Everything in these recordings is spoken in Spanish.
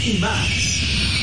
y más.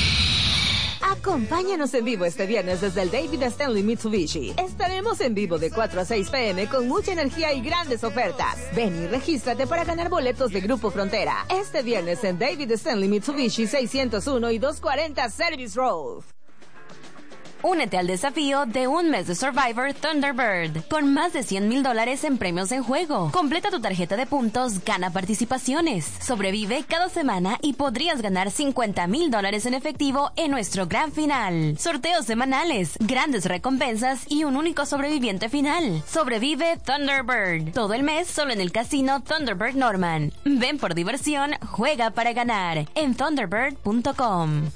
Acompáñanos en vivo este viernes desde el David Stanley Mitsubishi. Estaremos en vivo de 4 a 6 p.m. con mucha energía y grandes ofertas. Ven y regístrate para ganar boletos de Grupo Frontera. Este viernes en David Stanley Mitsubishi 601 y 240 Service Road. Únete al desafío de un mes de Survivor Thunderbird, con más de $100,000 en premios en juego. Completa tu tarjeta de puntos, gana participaciones. Sobrevive cada semana y podrías ganar $50,000 en efectivo en nuestro gran final. Sorteos semanales, grandes recompensas y un único sobreviviente final. Sobrevive Thunderbird. Todo el mes solo en el casino Thunderbird Norman. Ven por diversión, juega para ganar en thunderbird.com.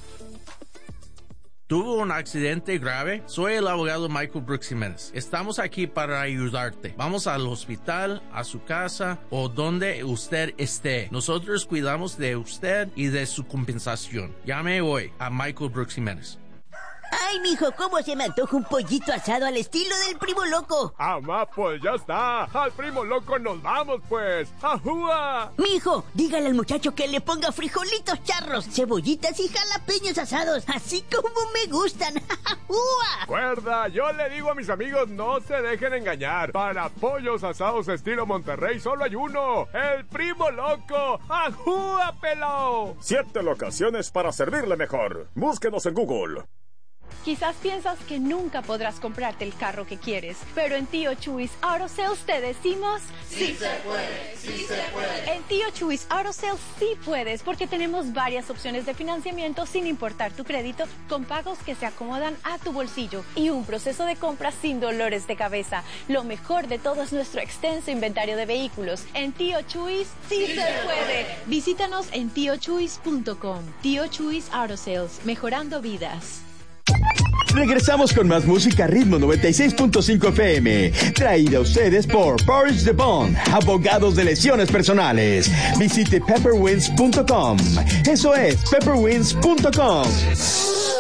¿Tuvo un accidente grave? Soy el abogado Michael Brooks Jiménez. Estamos aquí para ayudarte. Vamos al hospital, a su casa o donde usted esté. Nosotros cuidamos de usted y de su compensación. Llame hoy a Michael Brooks Jiménez. Ay, mijo, cómo se me antoja un pollito asado al estilo del Primo Loco. Mamá, pues ya está. Al Primo Loco nos vamos, pues. ¡Ajúa! Mijo, dígale al muchacho que le ponga frijolitos charros, cebollitas y jalapeños asados, así como me gustan. ¡Ajúa! Cuerda, yo le digo a mis amigos, no se dejen engañar. Para pollos asados estilo Monterrey solo hay uno. El Primo Loco. ¡Ajúa, pelao! 7 locaciones para servirle mejor. Búsquenos en Google. Quizás piensas que nunca podrás comprarte el carro que quieres, pero en Tío Chuys Auto Sales te decimos ¡sí se puede! ¡Sí se puede! En Tío Chuys Auto Sales sí puedes, porque tenemos varias opciones de financiamiento sin importar tu crédito, con pagos que se acomodan a tu bolsillo y un proceso de compra sin dolores de cabeza. Lo mejor de todo es nuestro extenso inventario de vehículos. En Tío Chuys sí se puede. Visítanos en tiochuys.com. Tío Chuys Auto Sales, mejorando vidas. Regresamos con más música Ritmo 96.5 FM, traída a ustedes por Boris the Bond, abogados de lesiones personales. Visite pepperwinds.com. Eso es pepperwinds.com.